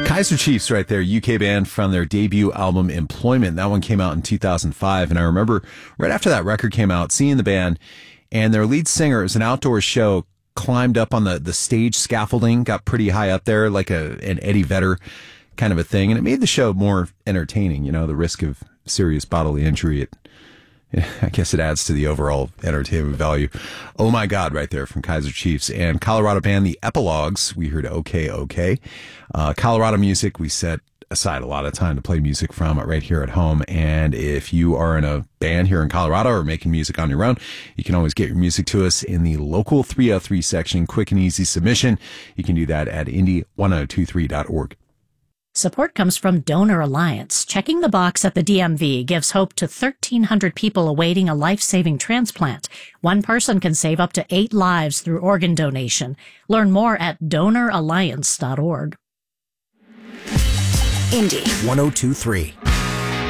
Kaiser Chiefs right there, UK band from their debut album Employment. That one came out in 2005, and I remember right after that record came out, seeing the band, and their lead singer, it was an outdoor show, climbed up on the stage scaffolding, got pretty high up there, like an Eddie Vedder kind of a thing, and it made the show more entertaining. You know, the risk of serious bodily injury, I guess it adds to the overall entertainment value. Oh My God, right there from Kaiser Chiefs. And Colorado band, the Epilogues, we heard OK, OK. Colorado music, we set aside a lot of time to play music from right here at home. And if you are in a band here in Colorado or making music on your own, you can always get your music to us in the local 303 section, quick and easy submission. You can do that at indy1023.org. Support comes from Donor Alliance. Checking the box at the DMV gives hope to 1,300 people awaiting a life-saving transplant. One person can save up to 8 lives through organ donation. Learn more at donoralliance.org. Indy 1023.